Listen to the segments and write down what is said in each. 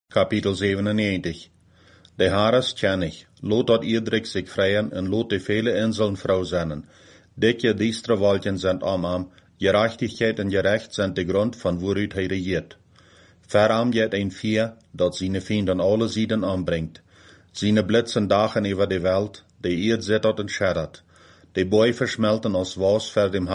Kapitel 97. De Hares ken ich, lot dat iedrik zich vrijen en lot de vele inseln vrouw zijn. Dikke diestre wolken zijn am, gerechtigheid en gerecht zijn de grond van waaruit hij regiert. Veram jet een vier, dat zijn vrienden alle zijden aanbrengt. Zijn blitsen dagen over de welt, de eerd zittert en scheddert. De boy versmelten als was voor dem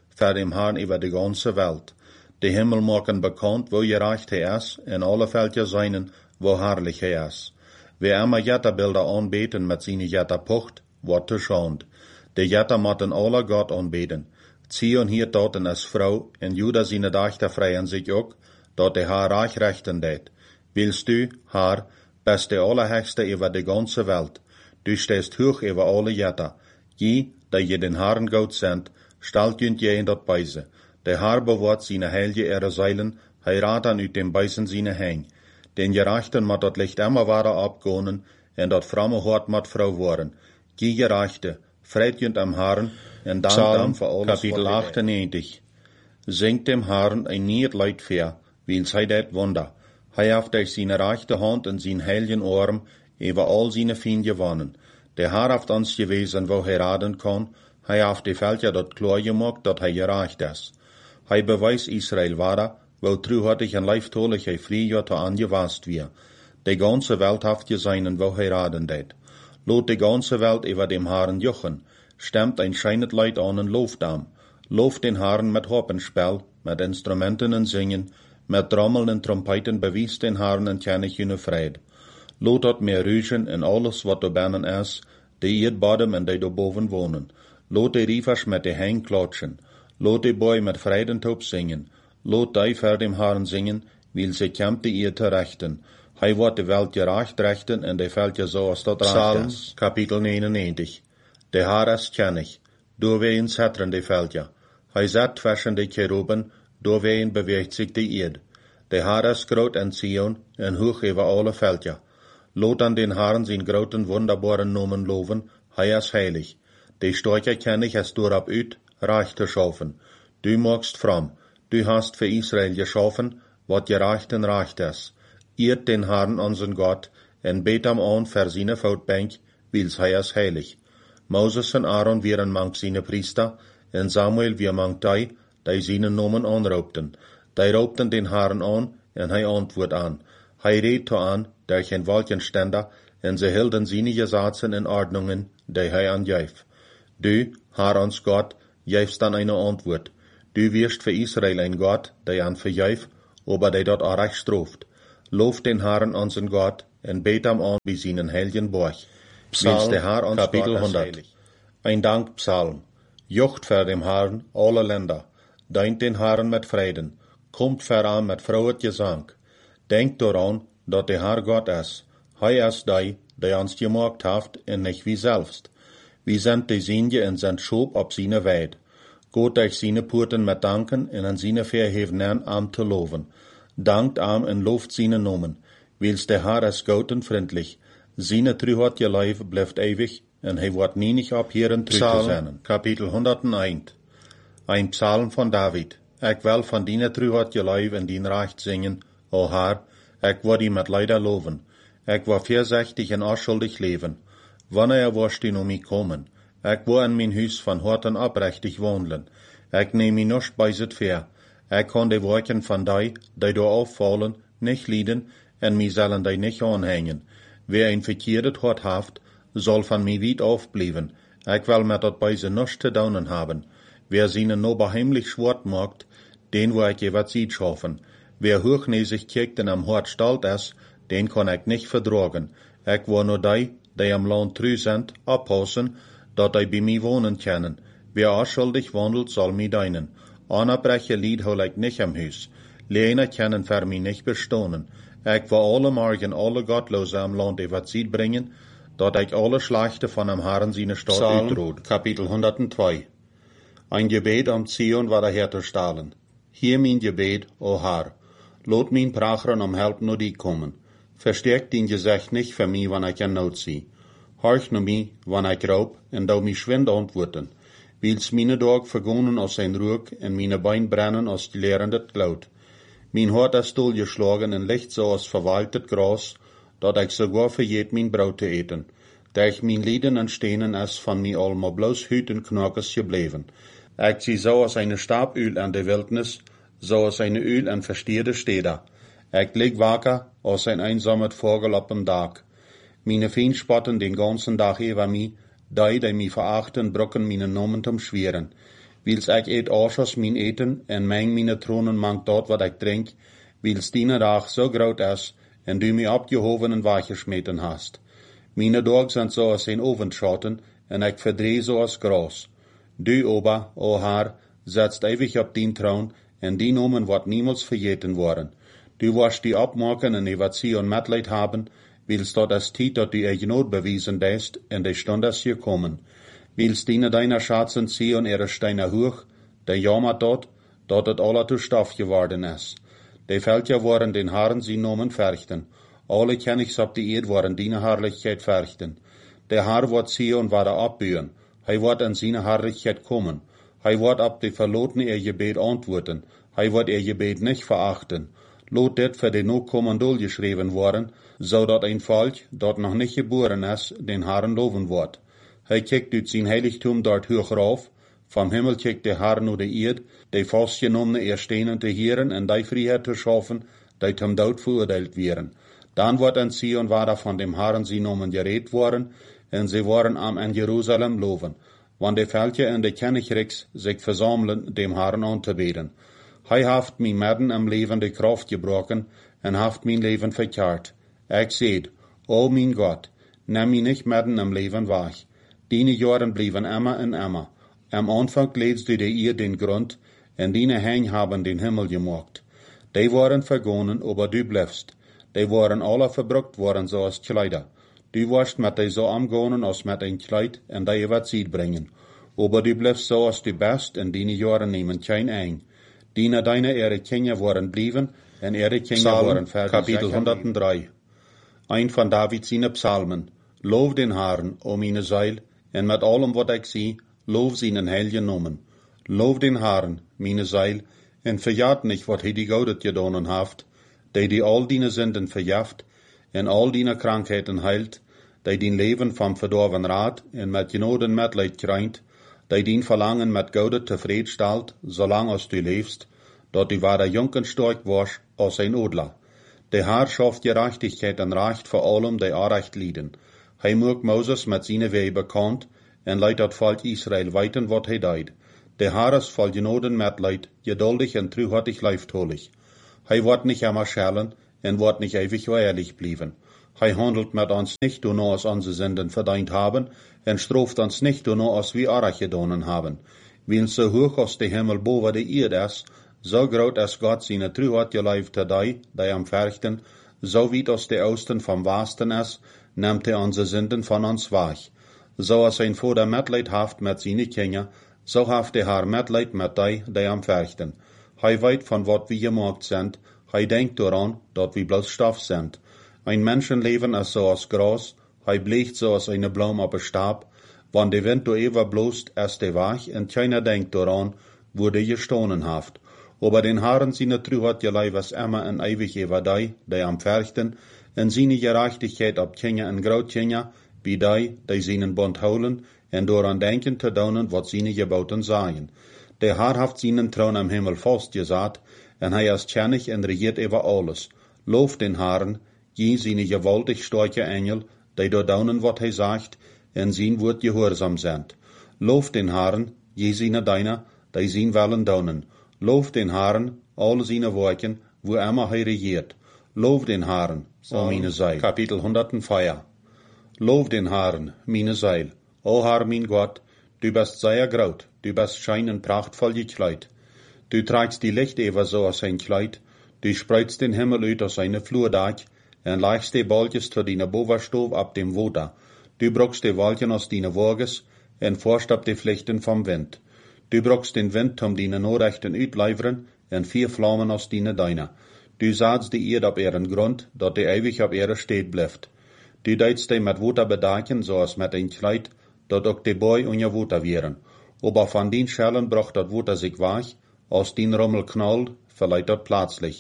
Herrn over de ganze welt. De Himmel maken bekend wo gerecht hij is, en alle veldje zijnen wo herrlich hij is. Wie immer jetterbilder aanbeten met zijn jetterpocht, wordt geschaamd. De jetter moeten alle God aanbeten. Zion hier toten als vrouw, en Juda zijn dachter vrijen zich ook, dat de haar reich rechten deed. Willst du, haar, best de allerhechste over de ganze welt. Du stehst hoog over alle jetter. Je, dat je den Herrn Gott zendt, stelt junt je in dat beise. De Herr bewaart zijn heilige ihre zeilen, hij raadt aan uit dem beisen zijn heng. Den gerechten moet dat licht immer ware abgonen, en dat framme hart moet vrouw worden. Je gerechte, vreit junt am Herrn, en dankt hem voor alles. Kapitel 98. Zingt dem Herrn een niet leid ver, wils hij dat wonder. Hij heeft durch zijn rechte hand en zijn heiligen arm over al zijn vrienden gewonnen. De Herr heeft ons gewezen wo hij raden kan, hij heeft de veldje dat klaar gemaakt dat hij gerecht is. Hij bewijst Israël ware, wo truhartig en lijftolig hij 3 jaar angewast weer. De ganze Welt heeft gezeinen wo hij raden deed. Lot de ganze Welt over dem Herrn jochen, stemt ein scheinet Leid an en looft am. Looft den Herrn met hoppenspel, met instrumenten en zingen, met trommel en trompeten bewijst den Herrn en kennig hun vrede. Lot dat meer ruigen en alles wat er binnen is, de eerdbodem en die boven wonen. Lot de rievers met de heng klatschen. Lot de boy met vreidentop zingen. Lot die voor dem Herrn zingen, wil ze kämpt de eer te rechten. Hij wordt de welt gerecht rechten en de veldje zoals dat recht is. Kapitel 99. De Herr is kennig. Doorween zetteren de veldje. Hij zet tussen de cheruben, doorween beweegt zich de eerd. De Herr is groot en Zion, en hoog over alle veldje. Lot an den Herrn zijn groten wunderbaren nomen loven, hij is heilig. De storche kennig is doorop uit, recht te schaffen. Du magst fram, du hast für Israel geschaffen, wat gerecht en recht is. Eert den Herrn unseren Gott, en bet hem aan voor zijn voetbank, wils hij is heilig. Moses en Aaron waren mank zijn priester, en Samuel weer mank die zijn nomen aanroepten. Die roepten den Herrn aan, en hij antwoord aan. Hij reed toe aan, der geen Wolkenständer, en ze hielden zijn gesetzen en ordnungen, die hij aangeeft. Du, Herr ons Gott, geefst dan eine antwoord. Du wirst für Israel ein Gott, der an vergeeft, aber der dort auch recht straft. Loof den Herrn unseren Gott, en bet hem aan bij zijn heiligen borg. Psalm, Kapitel 100. Ein Dankpsalm. Jocht voor dem Herrn alle Länder. Deint den Herrn met vreden. Komt voran met vrolijk gezang. Denkt daran, dat de Herr Gott is. Hij is die ons gemaakt heeft, en nicht wie selbst. Wie sind de Sinje en zijn Schob op zijn weid. Gaat durch zijn poorten met danken, en aan zijn verhevenen am te loven. Dankt am en looft zijn nomen. Wils de Herr is goed en vriendlich. Zijn truhart je leven blijft eeuwig, en hij wordt nienig op heren terug te zijn. Kapitel 101. Ein Psalm van David. Ik wil van die truhart je leven en dien recht zingen, o Herr, ik wil die met leider loven. Ik wil voorzichtig en onschuldig leven. Wanneer wirst du mij komen? Ik wil in mijn huis van harten oprechtig wandelen. Ik neem mij nicht bij zit ver. Ik kan de werken van die door aufvallen, nicht lieden, en mij zullen die nicht aanhangen. Wie een verkeerd hart heeft, zal van mij weit afblijven. Ik wil met dat bij ze nichts te doen hebben. Wer zijn no beheimlich zwart maakt, den wil ik je wat ziet schaffen. Wer hochnäsig kijkt en am hart stalt is, den kan ik nicht verdragen. Ik wil nur die am land true zijn, oppassen, dat die bij mij wonen kunnen. Wer onschuldig wandelt, zal mij dienen. Onopbreche lied hol ik nicht am huis. Leene kunnen voor mij nicht bestonen. Ik wil alle morgen alle Gottlosen am land over ziet brengen, dat ik alle Schlachten van am Herrn seine Stadt uitrood. Kapitel 102. Ein Gebet am Zion war der Herr te stalen. Hier mein Gebet, o Herr. Lot mijn pracheren om help naar die komen. Versterk dien gezegd nicht für mij, wanneer ik in nood zie. Horch naar mij, wanneer ik roep, en dou mij schwind antwoorden. Wils meine Dag vergonnen als zijn rook, en meine Bein brennen als die lerende Glaut. Mijn hart is dolgeslagen en ligt zoals verwaltet gras, dat ik sogar vergeet mijn brood te eten. Dat mijn lieden en stenen is van mij allemaal bloos huid en knokjes gebleven. Ik zie zoals een staapuil aan de wildnis, zoals een uil aan verstierde steden. Ik lig wakker als een eenzamet vogel op een dak. Meine Veen spotten den ganzen dag over mij, die mij verachten, brokken mijn namen te schweren. Wils ik eet Aschers mijn eten, en mijn tronen mangt dat wat ik drink, wils die dag zo groot is, en du mij opgehoven en weggesmeten hast. Meine dagen zijn zoals een ovenschatten, en ik verdreh zoals gras. Du, Ober, o Herr, setzt ewig op dien troon, en die nomen wordt niemals vergeten worden. Du wirst die opmaken en über Zion Mitleid haben, wils dat is tijd dat du je nood bewiesen deist, en de stund is gekommen. Wils diene deiner Schatzen Zion ihre Steine hoch, de jammert dat het alle zu Stoff geworden is. De Völker worden den Herren sie nomen verchten. Alle Königs op de eerd worden diene Herrlichkeit verchten. De Herr wordt Zion worden opbühen. Hij wordt in zijn Herrlichkeit kommen. Hij wordt op de verlotene ihr Gebet antworten. Hij wordt ihr Gebet nicht verachten. Lot dit voor de noodkommen dolgeschreven worden, zodat een volk, dat nog niet geboren is, den Herren loven wordt. Hij kijkt uit zijn heiligtum dort hoog rauf, vom Himmel kijkt de Herr naar de eerd, de vastgenommene eerstenen te heren en die vrijheid te schaffen, die zum dood veroordeeld werden. Dan wordt in Zion waar van dem Herren sie nomen gereed worden, en sie worden am in Jeruzalem loven, want de Völker en de Königreichs zich verzamelen, dem Herren aan te beten. Hij heeft mijn midden am Leben de Kraft gebrochen, en heeft mijn leven verkeerd. Ik zeid, o mijn God, neem mij niet midden am Leben weg. Diene jaren blijven immer en immer. Am Anfang leedst du de eer den Grund, en diene Hein haben den Himmel gemacht. Die waren vergonnen, aber du bleefst. Die waren alle verbrucht worden zoals Kleider. Du warst met die zo omgonen als met een Kleid, en die wat ziet brengen. Aber du bleefst zoals du best, en diene jaren nemen geen ein. Diene deine ihre Kinder worden blijven, en ihre Kinder worden verder. Kapitel 103. Ein van Davids zijn psalmen. Loof den Herrn, o meine Seil, en met allem wat ik zie, loof zijn heilige nomen. Loof den Herrn, meine Seil, en verjaat nicht wat hij die Goudet gedonen heeft, die al dine Sünden verjaft, en al dine Krankheiten heilt, die dien leven vom verdorven raad, en met genoden Mitleid krijgt, die dien verlangen met Goudet tevreden stelt, zolang als du leefst, dat du weder jong en sterk was als een odler. De Herr schafft Gerechtigkeit en Recht voor allem die Unrecht lieden. Hij maakt Moses met zijn wee bekend, en leidt dat volk Israël weten wat hij deed. De Herr is vol genoden Mitleid, geduldig en truhartig lieftolig. Hij wordt niet immer schellen, en wordt niet ewig ehrlich blijven. Hij handelt met ons nicht, doorna als onze Sünden verdient haben, en straft ons nicht, doorna als we Unrecht gedonen haben. Wien so hoch als de Himmel boven de Erde is, so groot is God zijn truhart geleefd te die am verchten, so weit als de Osten vom Westen is, nimmt hij onze Sünden van ons weg. So als een Vater Mitleid heeft met zijn Kinder, so heeft de Herr Mitleid met die am verchten. Hij weet van wat we gemaakt zijn, hij denkt eraan dat we bloos stof zijn. Ein Menschenleben is zoals gras, hij bleekt zoals een bloem op een stab, wann de wind door even bloest, is de weg, en keiner denkt eraan, wo de gestonen heeft. Aber den Herren seine Truheit geleid was immer en ewig über die am verchten, en seine Gerechtigkeit op Kinder en Grootkinder, wie die seinen Bund houden, en dooraan denken te doen wat seine Geboten sagen. Der Herr heeft seinen Thron am Himmel vastgezet, en hij is kennig en regiert über alles. Loof den Herren, je seine gewaltig starke Engel, die door doen wat hij zegt, en zijn woord gehoorzaam zijn. Loof den Herren, je seine Diener, die zijn willen doen. Loof den Herrn, alle seine Werken, wo immer hij regiert. Loof den Herrn, o meine Seil. Kapitel 104. Loof den Herrn, meine Seil. O Herr, mein Gott, du bist sehr groot, du bist schein en prachtvoll gekleid. Du trägst die Licht ever so als ein Kleid, du spreidst den Himmel uit als eine Flurdach, en legst die Balkjes zu deine Bovenstoof ab dem Water. Du brokst die Wolken aus deine Wages, en forst ab die Vlechten vom Wind. Du brokst den Wind om deine Noorrechten uitleveren, en 4 Vlammen aus deine Deine. Du zaadst die Erde op ihren Grund, dat die ewig op ihre steed blijft. Du deidst die met water bedekken, zoals met een Kleid, dat ook de boy onder water wären. Aber van dien Schellen bracht dat water sich weg, als dien Rummel knallt, verleiht dat plötzlich.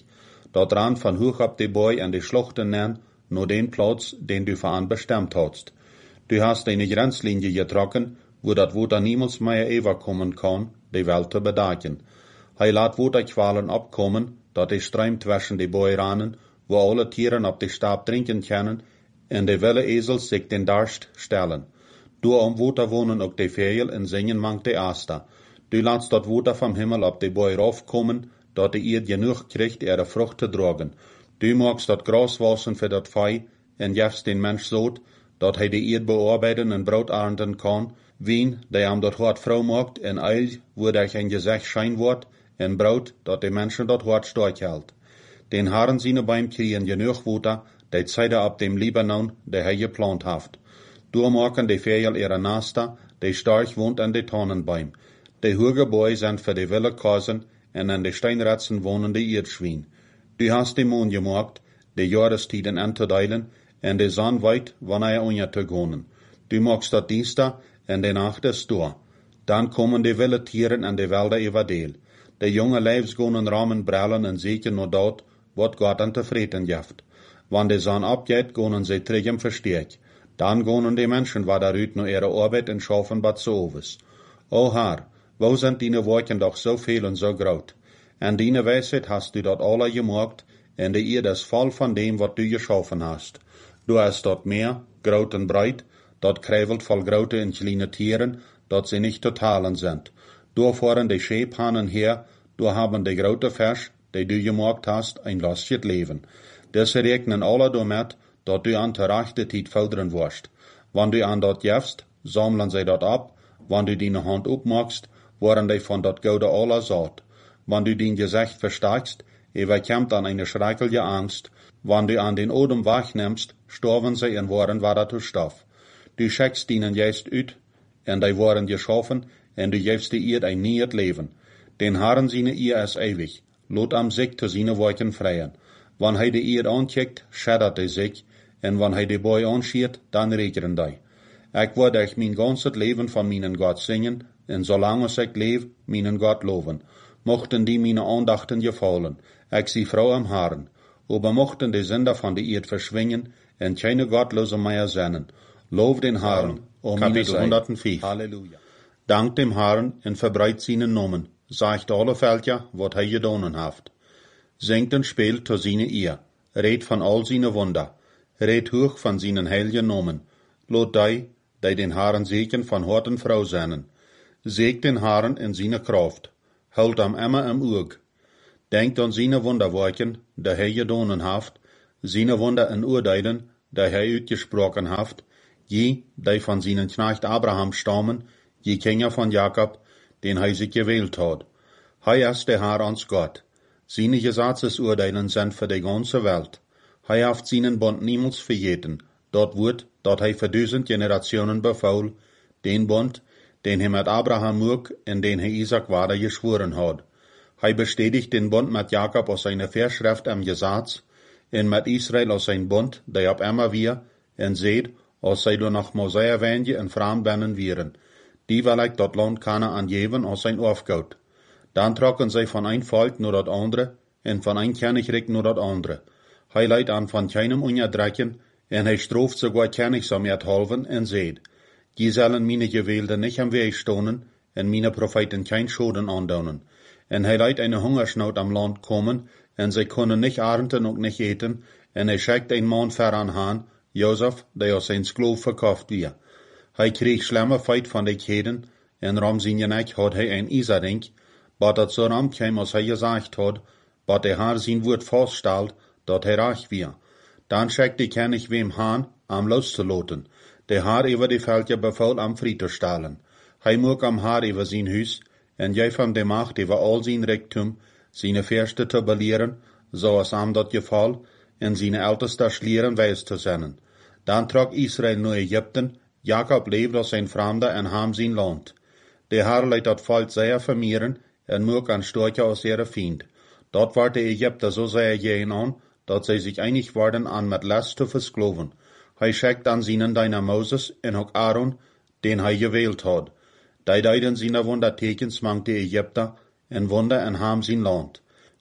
dort ran van hoog op de boy en de schlochten nen, nur den Platz, den du für an bestimmt hast. Du hast eine Grenzlinie getrokken, wo dat Water niemals mehr überkommen kann, die Welt zu bedecken. Hij laat Waterqualen abkommen, dat de Streim zwischen de Boy ranen, wo alle Tieren op de Stab trinken können, en de wilde Esels sich den Darst stellen. Door am Water wohnen ook de Vögel en zingen mangt de Asta. Du laatst dat Water vom Himmel op de Boy raufkommen, dat de Eerd genug kriegt, ihre Frucht te dragen. Du magst dat Gras wassen für dat Vieh, en jefst den Mensch zoot, dat hij de Eerd bearbeiten en brood ernten kan, wien, die am dat hart vrouw maakt, en eil, wo der een gezicht schijn wordt, en brood, dat de mensen dat hart stark hält. Den Herren seine beim kriegen genug Water, die Zeide ab dem Libanon, der hij geplant haft. Door maken de Vögel ihre Nester, die stark wohnt an de Tannenbaum. De hoge Bäume sind für de wilde Kasen, en an de Steinratzen wohnen de Erdschwein. Du hast de Mond gemaakt, de Jahrestieden anzudeilen, en de Sonne weit, wann er te gaan. Du magst dat Dienstag, en de Nacht ist door. Dan komen de wilde Tieren en de Wälder everdeel. De jonge Leifs gaan ramen brellen en zeker naar dat, wat Gott an te vreten jaft. Wann de Sonne abgeht, gaan ze terug im Versteck. Dan gaan de Menschen daaruit naar ihre Arbeit en schaffen wat zo is. O Herr, wo sind deine Worte doch so viel und so groot? En deine Weisheit hast du dat alle gemaakt, en de Erde ist voll von dem, wat du geschaffen hast. Du hast dort Meer, groot en breit, dat krävelt voll grote en kleine Tieren, dat sie nicht zu teilen sind. Du fahren de Schäphanen her, du haben de grote Fisch, die du gemaakt hast, ein lastjes Leben. Das regnen alle damit, dat du an der rechte Tijd fördern wirst. Wann du an dat jefst, sammeln sie dat ab, wann du deine Hand opmachst, worden die von dat Goude aller saat. Wann du dein Gesicht versteigst, überkommt an eine schreckliche Angst. Wann du an den Odem wachnimmst, sterben sie en worden wieder zu Stoff. Du schickst ihnen jetzt uit, en die worden geschaffen, en du gibst die Erd ein neues Leben. Den Herren seine Ehe ist ewig, lot am sich zu seine Worten freien. Wann hij die Erd ankijkt, schädert hij sich, en wann hij die Boy anschiert, dann regeren die. Ik word euch mein ganzes Leben von meinen Gott singen, en solange ich lebe, meinen Gott loben. Mochten die meine Andachten gefallen, ich sie Frau am Herrn. Aber mochten die Sünder von der Erde verschwingen, en keine Gottlose mehr sennen. Lob den Herrn, o Kapitel 105. Halleluja. Dank dem Herrn en verbreitet seinen Namen, sagt alle Völker, wat hij gedonen haft. Singt und spielt zu seine Ehe, red von all seine Wunder, red hoch von seinen heiligen Namen. Lot die den Herrn segen von Hort und Frau seinen. Segt den Herrn in seine Kraft, holt am immer im Aug. Denkt an seine Wunderwerken, die hij gedonen haft, seine Wunder in Urteilen, die hij uitgesprochen haft, je, die von seinen Knecht Abraham stammen, je Kinder von Jakob, den hij sich gewählt hat. Hij ist der Herr uns Gott. Seine Gesetzesurteilen sind für die ganze Welt. Hij haft seinen Bund niemals vergeten. Dort wird, dat hij für 1000 Generationen befaul, den Bund, den hij mit Abraham maak en den hij Isaac weiter geschworen hat. Hij bestätigt den Bund mit Jakob aus seiner Verschrift am Gesetz, en mit Israel aus sein Bund, der ab immer wir, en seht, als zij door nach Mosea wendje en vreemd binnen wieren. Die wil ik dat land Kanaan geven als zijn Aufgoud. Dan trokken zij van een volk naar dat andere, en van een koninkrijk naar dat andere. Hij leidt aan van keinem onderdrukken, en hij strooft sogar Königsam halven en zeet, die zullen meine Gewählte nicht am Weg stonen, en meine Propheten kein Schoden andonen. En hij leidt eine Hungersnood am Land kommen, en zij kunnen nicht ernten und nicht eten, en hij schickt een man veran haan, Josef, der aus sein Sklav verkauft wird. Hij kreeg schlimme Feit van de Keden, en ram zijn nek had hij een Isering, wat dat so ram kwam als hij gesagt had, wat de Herr zijn woord vaststelt, dat hij reich wird. Dan schickt die König wem haan, am loszulaten. Der Herr über die Völker befahl am Fried zu stellen. Hij moog am Herr über sein Huis, en geef hem de Macht über all sein Reichtum, seine Fürste zu belehren, so als am dat geval, en seine Älteste schlieren wijs zu sein. Dan trok Israel naar Ägypten, Jakob leefde als een Fremder en ham zijn land. Der Herr leidt dat volk sehr vermehren, en moog an storche als ihre Feind. Dort war de Ägypter so sehr gehen an, dat zij sich einig worden an met Last zu versklaven. Hij schickt an seinen deiner Moses en ook Aaron, den hij gewählt had. Die deiden seine Wundertekens mang de Ägypter, en Wunder en ham zijn land.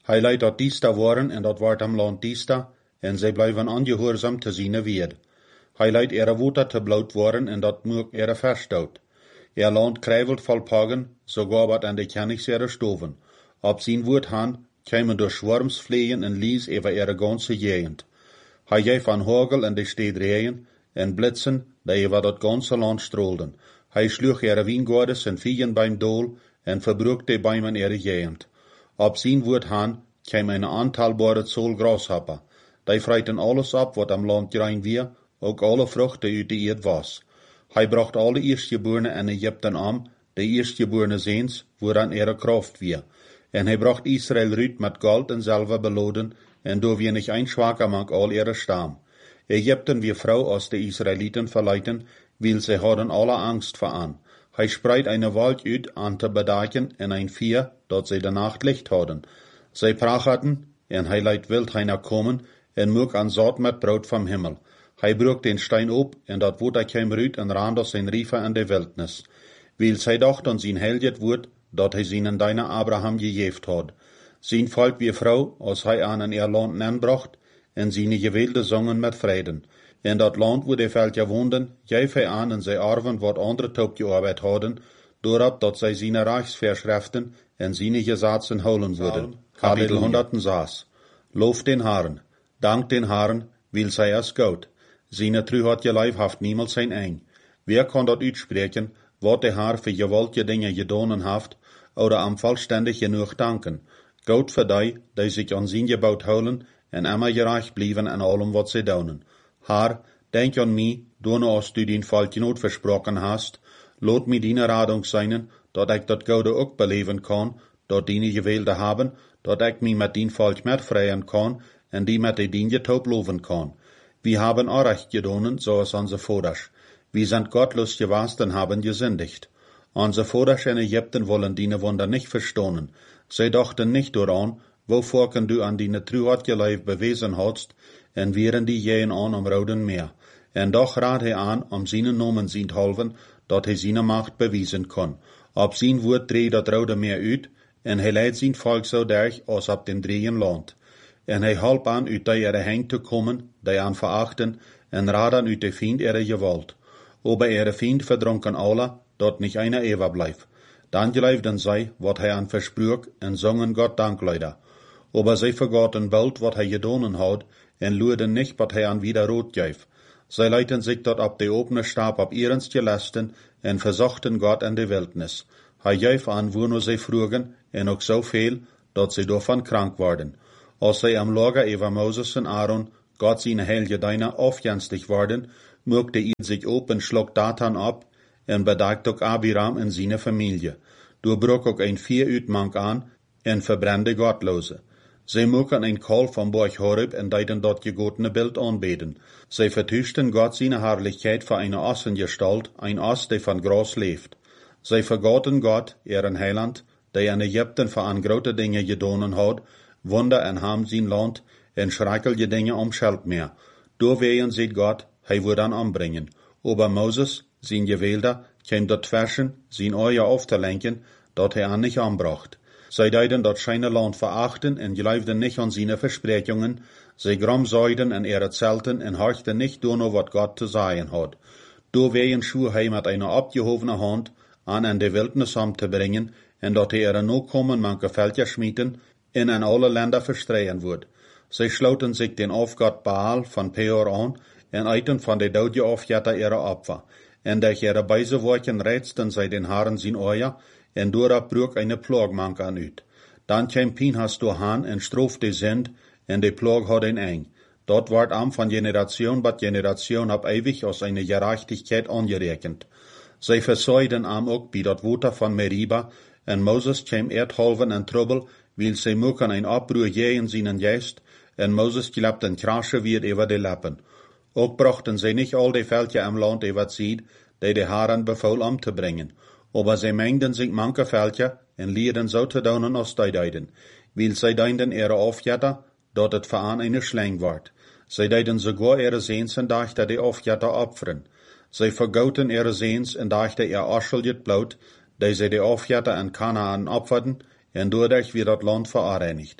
Hij leidt dat diesta worden en dat wordt am land diesta, en zij blijven ongehoorzaam te zijn weerd. Hij leidt ihre woede te bloot worden en dat moet ihre verstout. Land krijvelt vol pagen, sogar wat aan de kennis ihre stoven. Op zijn woord han, kämen door schwarms vliegen en lies over ihre ganze gegend. Hij geeft van hagel en de stad reën, en blitzen, die over dat ganze land strolden. Hij sloeg ihre wijngaarden en viegen beim dool, en verbrucht de Bäume in ihre gegend. Op zijn woord han, kwam een aantalbare zool grashopper. Die freiten alles op wat am land grein weer, ook alle vruchten uit de eerd was. Hij bracht alle eerstgeborenen in Egypten om, de eerstgeborenen zeens, waaraan ihre kracht weer. En hij bracht Israël uit met gold en zilver beloden, en door wie nicht ein schwaker mank al ihre stam. Egypten wie vrouw als de Israëlieten verleiten, weil sie hadden alle angst voor aan. Hij spreidt eine Wald uit aan te bedaken en ein Vier, dat zij de nacht licht hadden. Zij prachaten, en hij leidt wild heiner komen, en moek aan zout met brood vom Himmel. Hij broek den Stein op, en dat woord kwam uit en rand als zijn riefer in de wildnis. Weil zij dachten zijn helget woord, dat hij zijn deine Abraham gegeeft had. Zijn volk wie vrouw, als hij aan in ihr land nanbracht, en zijn gewilde zongen met vreden. En dat land wo de veltje woonden, geef hij aan en zij arven wat andere taub gearbeid hadden, doorop dat zij zijn Reichsverschriften en zijn Gesetzen holen würden. Kapitel 106. Loof den Herrn, dank den Herrn, weil zij es goed. Zijn tru hat je lijf haft niemals zijn ein. Wer kan dat uitspreken, wat de Herr für gewaltige Dinge gedonen haft, oder am vollständig genug danken. Goed voor die zich aan zijn gebouwd houden, en immer gerecht blijven in allem wat zij doen. Herr, denk aan mij, toen als du den Volkgenoot versprochen hast, laat mij die radung zijn, dat ik dat Gode ook beleven kan, dat die gewilde hebben, dat ik mij met die Volk metvrijen kan, en die met de dienje taub loven kan. Wir haben Unrecht gedonen, so als unsere Voders. Wir sind gottlos gewast und haben gesündigt. Unsere Voders in Ägypten wollen die Wunder nicht verstohnen. Sie dachten nicht daran, wovor du an die Truheit geleif bewiesen hast, en wären die jähen an Roden Meer. En doch raad hij aan om zijn nomen zijn halven, dat hij zijn macht bewijzen kan. Op zijn woord dreht dat Rode Meer uit, en hij leidt zijn volk zo derg als op den drieën land. En hij helpt aan uit die heen te komen, die aan verachten, en raad aan uit de Feind gewalt. Ober ihre Feind verdronken alle, dat nicht einer ever blijft. Dan geleefden zij wat hij aan versprüch, en zongen Gott Dankleider. Aber zij vergaten bald wat hij gedonen had, en luiden nicht wat hij aan wieder rot geef. Zij leiten zich dat op de opene Stab op ihrens gelasten, en verzochten Gott in de wildnis. Hij geef aan wo zij vroegen, en ook zoveel, dat zij daarvan krank worden. Als zij am Lager over Moses en Aaron, Gott zijn heilige Diener afjenstig worden, mögte ihr zich op en schlok Datan op, en bedaagt ook Abiram en zijn familie. Doorbrok ook een 4 uitmank aan, en verbrandde Gottloze. Zij mochten een kalf van Borg Horeb en deiden dat gegotene Bild aanbeten. Zij vertuchten Gott seine Herrlichkeit voor eine Ossengestalt, ein Oss, die van Gras leeft. Zij vergaten Gott, ihren Heiland, die in Ägypten voor aan grote dingen gedonen had, Wunder en ham zijn land, en schreckliche dingen om Scheld meer. Doorwegen ziet Gott, hij wordt dan ombrengen. Aber Moses, zijn gewilde, kwam dat versen, zijn oor auf te lenken, dat hij aan niet aanbracht. Zij deiden dat zijn land verachten en geloofden niet aan zijn versprechungen. Zij gramzeiden en zelten en horchten niet door wat Gott te zeggen had. Doorwegen schwur hij met een opgehovene hand aan in de wildnis om te brengen, en dat hij no komen manke veldje schmieden en in alle Länder verstreien wordt. Zij sloten zich den afgod Baal van Peor aan, en eiten van de doodje afjetter ihre Opfer. En durch ihre Beiseworten reizten zij den Herren zijn oor, en doorop broek eine Plagmank aan uit. Dan kwam Pinhas doorhaan en stroof de zend, en de plag had een eng. Dat wordt am van generation bat generation op ewig als eine Gerechtigkeit angerekend. Zij verzeuden am ook bij dat water van Meriba, en Moses kwam erdhalven en trouble, weil zij moeken een opbruch jähen zijn geest, en Moses klapt een krasje weer over de lappen. Ook brachten zij niet al de veldje am land over ziet, die de Herren bevoel om te brengen. Aber zij mengden zich manke veldje, en lieden zo te doen als die deiden. Weil zij deinden ihre afjetter, dat het voor eine Schlang wordt. Zij deiden sogar ihre zeens en dachten de afjetter opferen. Zij vergoten ihre zeens en dachten ihr Ascheljet bloot, die zij de afjetter en Kanaan opferden, en doordat weer dat land verareinigt.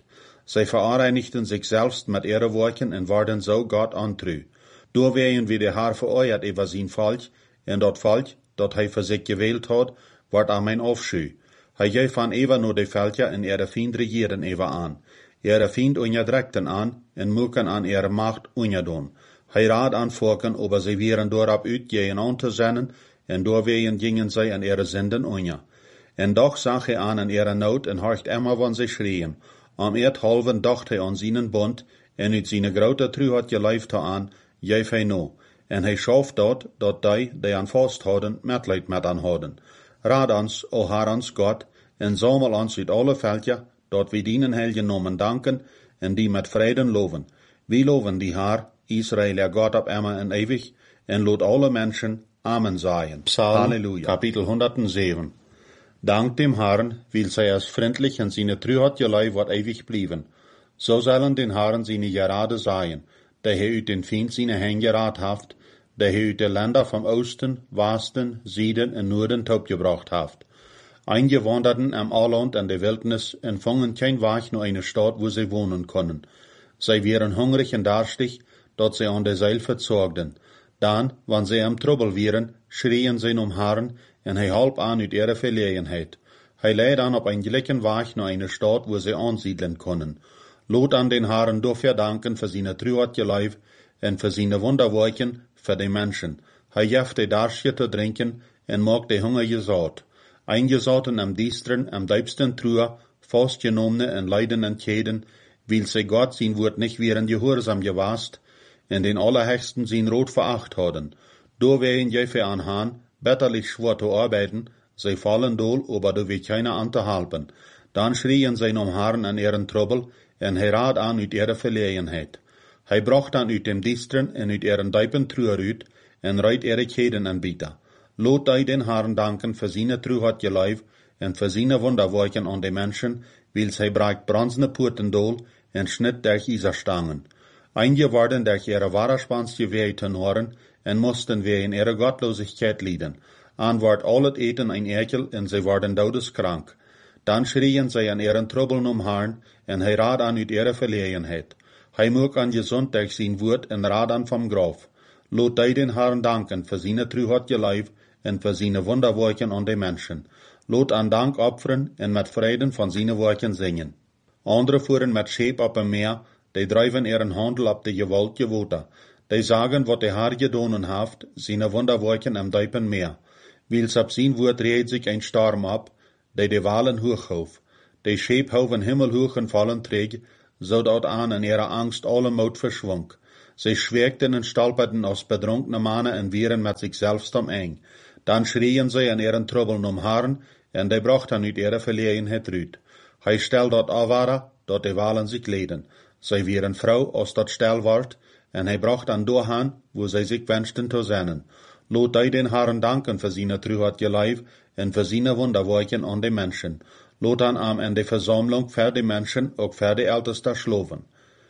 Zij vereinigten sich selbst mit ihre Werken en waren so Gott antru. Door werden wie de Haar vereuert über zijn Volk, en dat Volk, dat hij voor zich gewählt hat, wordt aan mijn afschuw. Hij geeft van even nur de Völker en ihre Fiend regieren even aan. Ihre Fiend onderdrukten aan, en moeken aan ihre Macht onderdun. Hij raad aan volken, aber sie wären dorop uitgehen aan te zenden, en doorwegen gingen zij aan ihre Sünden onder. En doch zag hij aan ihre Nood en horcht immer van zij schreien. Am halven dacht hij aan zijn bond, en uit zijn grote tru had geleefd aan, geef hij no. En hij schoof dat die aan vasthouden, medleid met aan hadden. Raad ons, o Herr ons God, en sammel ons uit alle Völker, dat we dienen helgen nomen danken, en die met vreden loven. We loven die Herr, Israel, der Gott op immer en ewig, en loot alle Menschen Amen sagen. Psalm, Halleluja. Kapitel 107. Dank dem Herrn, weil zij als vriendlich en seine Trühat gelei wat ewig blieben. So sollen den Herrn seine Gerade sein, der hij uit den Fiend seine Hände gerad haft, der hij uit de Länder vom Osten, Westen, Süden en Norden topgebracht haft. Eingewanderten am Alland en de Wildnis en vongen kein Weg nur eine Stadt, wo sie wohnen können. Zij wären hungrig en darstig, dat sie an der Seil verzorgten. Dan, wann sie am Trouble wären, schrien sie Herrn, en hij halp aan uit ihre Verlegenheit. Hij leidt aan op een gelijken Weg naar eine Stadt, wo sie ansiedeln können. Lot an den Herrn dafür danken für seine Trühat geleif en für seine Wunderwerken für die Menschen. Hij geeft de Darsje te drinken en maakt de Hunger gesaat. Eingesaten am Diestren, am diepsten Trühe, fastgenommene en leidenden Käden, weil sie Gott sein Wort nicht wären gehorsam gewast, en den Allerhöchsten sein Rot veracht hadden. Do wären jefe an Hahn, betterlich schwer zu arbeiten, sie fallen dool, aber do wird keiner an te halpen. Dan schrien sie Herrn an ihren Trouble, en hij raad aan uit ihre Verlegenheit. Hij bracht dan uit dem Distren en uit ihren diepen Trüher uit, en reit ihre Käden anbieten. Lot hij den Herrn danken für seine Trühat geleif, en für seine Wunderwerken an de Menschen, weil hij bragt bronzene Purten dool, en schnitt durch Iserstangen. Einige waren durch ihre Wahrerspanns gewähten Ohren, en mussten wir in ihre Gottlosigkeit lieden. An ward all het eten ein Ekel, en sie waren todeskrank. Dan schrien zij aan ihren Trouble Herrn, en hij raad aan uit ihre Verlegenheit. Hij moek aan gesund durch zijn woord en raad aan vom Graf. Lot hij den Herrn danken für seine Trühat geleif en für seine Wunderwerken an de Menschen. Lot aan Dank opferen en met vreden van seine Werken zingen. Andere fuhren met Scheep op een Meer, die drijven ihren Handel op de gewaltige Water. Die sagen, wat de Herr gedonen haft, seine Wunderwerken am diepen Meer. Wils op zijn woord reed sich ein Storm op, die de Walen hochhof. Die Scheep hoven himmelhoch en vallen träg, zodat aan in ihre Angst alle Mut verschwunk. Sie schwärgten en stolperten als bedrunkene Mannen en wieren met sich selbst eng. Dan schrien sie an ihren Trouble Herrn, en die brachten uit ihre Verlegenheit rüt. Hij stel dat afwara, dat de Walen sich leden. Zij wieren vrouw als dat stel ward, en hij bracht an doorhaan, wo zij zich wenschten te zennen. Lot hij den Herrn danken für seine Trühat geleif en für seine Wunderwerken an de Menschen. Lot han am en de Versammlung für de Menschen, ook für de Älteste schloven.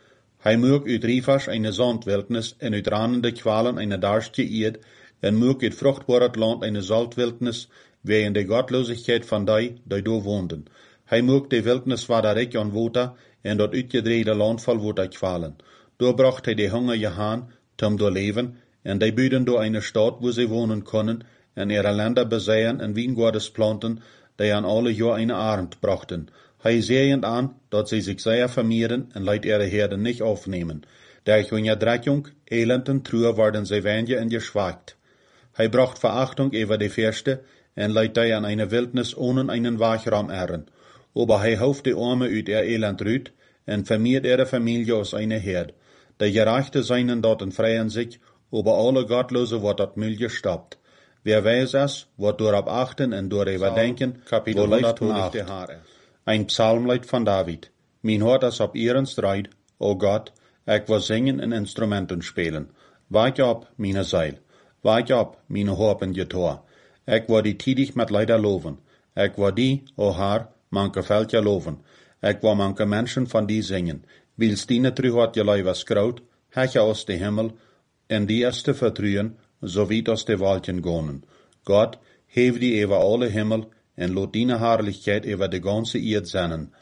Hij moek uit Rivas eine Zandwildnis en uit ranende Qualen eine Darstje Eerd, en moek uit fruchtbaret Land eine Saltwildnis, wegen de Gottlosigkeit van die do woonden. Hij moek de Wildnis waderik an Water, en dat uitgedreide Land vol Water Qualen. Door bracht hij de Hunger gehaan, zum door leven, en die bieden door eine Stadt, wo sie wohnen können, en ihre Länder besäen en Wiengordes planten, die an alle Jahr eine Arend brachten. Hij sehend aan, dat sie sich sehr vermehren en leidt ihre Herden nicht aufnehmen. Durch Unterdrückung, Elend und Trühe worden sie wenige en geschwagt. Hij bracht Verachtung über die Fürste en leidt die an eine Wildnis ohne einen Wachraum ehren. Aber hij hauft die Arme uit ihr Elend rüt en vermehrt ihre Familie aus einer Herd. Die Gerechte seinen dort en freien sich, aber alle Gottlose wird dat Müll gestoppt. Wer weiß es, wird dorop achten en door überdenken, Kapitel wo leicht 108. der Haar ist. Ein Psalmlied von David. Mein Hort is op ihren Streit, o Gott, ik wil zingen en instrumenten spelen. Wake op, meine Seil. Wake op, meine Hopen Getor. Ik wil die tidig met leider loven. Ik wil die, o Herr, manke Völker loven. Ik wil manke Menschen van die zingen. Wils die Trühat jelui was groot, heche aus de Himmel, en die is te vertrühen, so wie aus de Wolken gonen. Gott, hef die über alle Himmel, en lot die Herrlichkeit über de ganze Erd sennen.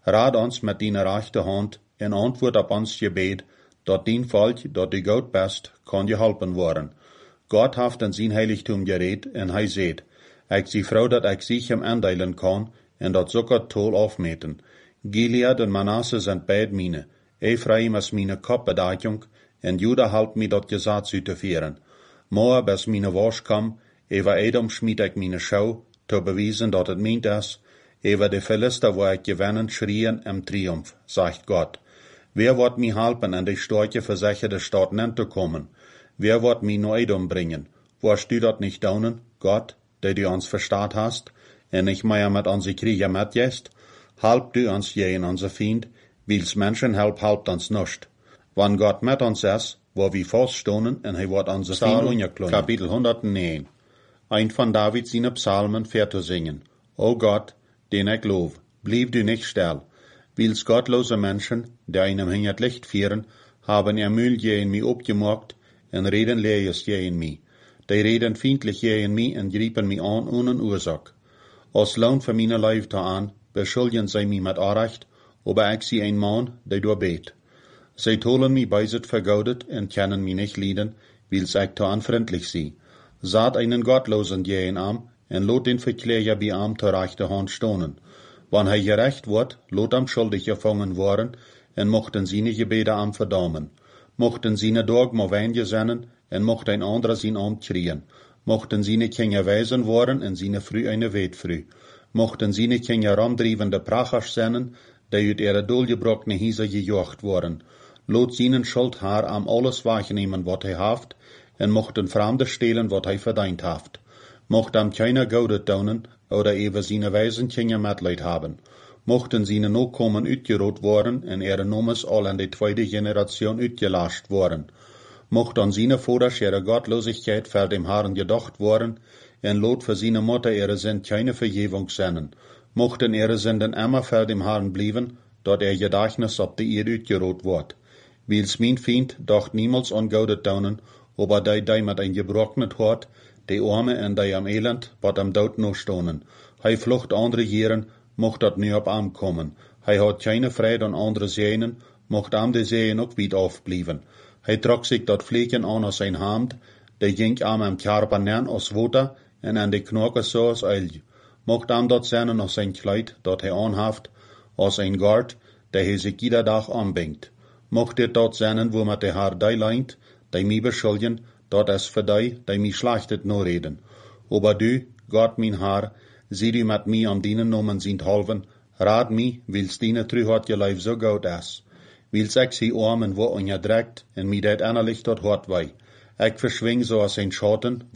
Raad ons met dien rechte hand en antwoord op ons gebed, dat dien volk, dat du goed bist, kan geholpen worden. God heeft in zijn heiligtum gereed en hij zegt, ik zie vrouw dat ik zich hem aandelen kan en dat zo'n tol afmeten. Gilead en Manasse zijn beid mine. Ephraim is mine kopbedaking en Juda helpt mij dat gezat uit te vieren. Moab is mine warskam, over Edom schmied ik mine schouw, te bewijzen dat het meent is, over de Philister waar ik gewinnen schrien im triumph, zegt God. Wer wordt mij helpen en de storche versicherde Stadt nen te komen? Wer wordt mij naar Edom brengen? Warst du dat nicht daunen, Gott, der du ons verstaat hast, en nicht mehr mit onze Kriege mitgehst? Help du ons gegen onze Feind, wils Menschen helpt ons nicht. Wann Gott mit ons is, waar we vaststonen en hij wordt onze Feind ungeklonen. Kapitel 109. Ein von David seine Psalmen te zingen. O Gott, den ik loof, blieb du nicht still. Wils gottlose Menschen, die einem in het Licht vieren, haben ihr Müll gegen mich opgemaakt en reden lees gegen mich. Die reden feindlich gegen mich en griepen mich an ohne Ursache. Als Lohn für meine Leute an, beschuldigen sie mich mit Unrecht, aber ich sie ein Mann, der durchbet. Sie tolen mich beiset vergaudet en können mich nicht lieden, wils ich to anfreundlich sie. Saat einen Gottlosen gegen am, en lot den Verkläger bei am zur rechte Hand stonen. Wann hij gerecht wordt, lot am schuldig gevangen worden, en mochten seine Gebete am verdammen. Mochten seine Dogma weingesennen, en mocht ein anderer sein Amt kriegen. Mochten seine Kinder weisen worden, en seine Früh eine Wetfrüh. Mochten seine Kinder ramdrievende Prachers sennen, die uit ihre dolgebrockene Hiese gejocht worden. Lot seinen Schuld haar am alles wahrnehmen, wat hij haft, en mochten Fremde stehlen, wat hij verdient haft. Mocht am keiner goudet daunen, oder even seine weisen Kinder Mitleid haben. Mochten seine Nachkommen uitgerot worden, en ihre Nomes al in die tweede Generation uitgelascht worden. Mocht an seine Voders ihre Gottlosigkeit vor dem Herrn gedacht worden, en lot für seine Mutter ihre Sünd keine Vergebung sennen. Mochten ihre Sünden immer vor dem Herrn blieben, dort Gedächtnis op die Erde uitgerot wordt. Wils mein Feind dacht niemals an goudet daunen, aber die mit ein gebrochenet Hort, die Arme en die am Elend, wat am Dood noch stonen. Hij vlucht andere Jeren, mocht dat nu op am kommen. Hij had keine Freude an andere Zeenen, mocht am de Zeenen ook weit aufblieben. Hij trok zich dat vleken aan als zijn hand, die ging am Körper nern als water en aan de knoken zo als uil. Mocht am dat zijn als zijn kleid, dat hij aanhaft, als een gard, die hij zich ieder dag aanbingt. Mocht dit dat zijn, wo met de haar die leint, die mij beschuldigen, dat is voor die mij slachtet no reden. Aber du, Gott mein Herr, zie du met mij am dienen nomen sind halven, raad mij, wils diene terug je lijf zo goed is. Wils ik zie armen wo on je drekt, en mij dat innerlich tot hart wei. Ik verschwing zoals een Schatten,